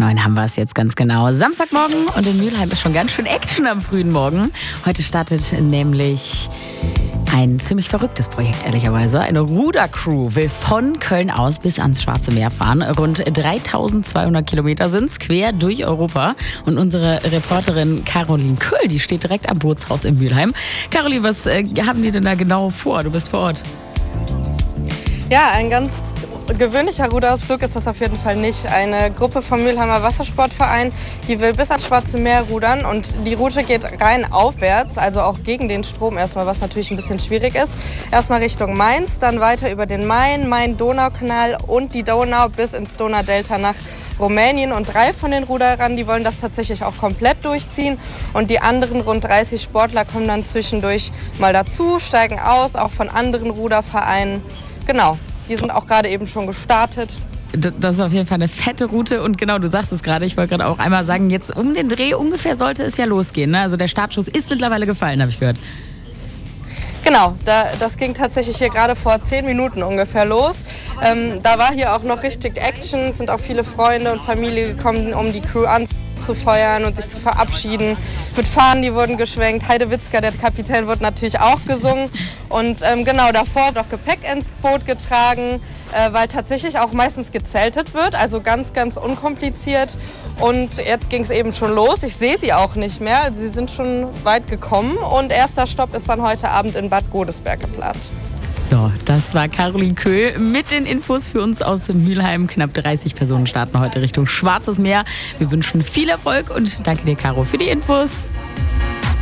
9 haben wir es jetzt ganz genau. Samstagmorgen und in Mülheim ist schon ganz schön Action am frühen Morgen. Heute startet nämlich ein ziemlich verrücktes Projekt, ehrlicherweise. Eine Rudercrew will von Köln aus bis ans Schwarze Meer fahren. Rund 3200 Kilometer sind es, quer durch Europa. Und unsere Reporterin Caroline Köhl, die steht direkt am Bootshaus in Mülheim. Caroline, was haben die denn da genau vor? Du bist vor Ort. Ja, ein ganz gewöhnlicher Ruderausflug ist das auf jeden Fall nicht. Eine Gruppe vom Mülheimer Wassersportverein, die will bis ans Schwarze Meer rudern und die Route geht rein aufwärts, also auch gegen den Strom erstmal, was natürlich ein bisschen schwierig ist. Erstmal Richtung Mainz, dann weiter über den Main-Donau-Kanal und die Donau bis ins Donaudelta nach Rumänien. Und 3 von den Ruderern, die wollen das tatsächlich auch komplett durchziehen. Und die anderen rund 30 Sportler kommen dann zwischendurch mal dazu, steigen aus, auch von anderen Rudervereinen. Genau. Die sind auch gerade eben schon gestartet. Das ist auf jeden Fall eine fette Route und genau, du sagst es gerade, ich wollte gerade auch einmal sagen, jetzt um den Dreh ungefähr sollte es ja losgehen, ne? Also der Startschuss ist mittlerweile gefallen, habe ich gehört. Genau, das ging tatsächlich hier gerade vor 10 Minuten ungefähr los. Da war hier auch noch richtig Action, es sind auch viele Freunde und Familie gekommen, um die Crew anzufeuern und sich zu verabschieden. Mit Fahnen, die wurden geschwenkt, Heide Witzka, der Kapitän, wurde natürlich auch gesungen. Und genau, davor wird auch Gepäck ins Boot getragen, weil tatsächlich auch meistens gezeltet wird, also ganz, ganz unkompliziert. Und jetzt ging es eben schon los. Ich sehe sie auch nicht mehr, also sie sind schon weit gekommen. Und erster Stopp ist dann heute Abend in Bad Godesberg geplant. So, das war Caroline Köhl mit den Infos für uns aus Mülheim. Knapp 30 Personen starten heute Richtung Schwarzes Meer. Wir wünschen viel Erfolg und danke dir, Caro, für die Infos.